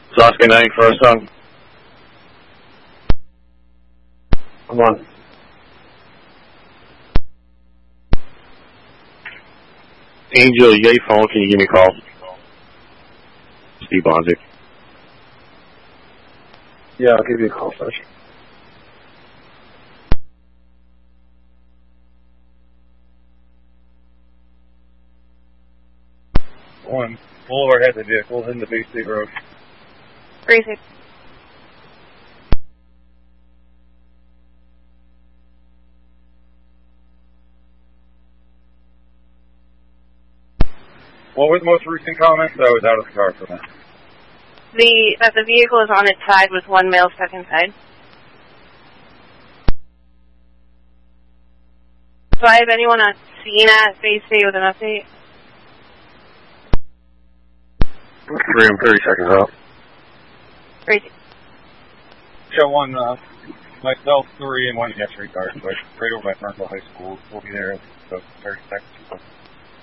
Oscar 9 for a song. Come on. Angel, you got your phone? Can you give me a call? Steve Bonzik. Yeah, I'll give you a call first. One. Boulevard has a vehicle in the Bay State Road. Crazy. What was the most recent comment? I was out of the car for that. That the vehicle is on its side with one male stuck inside. So I have anyone on scene at Bay State with an update? 3 and 30 seconds out. Crazy. Show one, myself, 3, and 1 gas cars, but right over by Fernville High School. We'll be there in 30 seconds.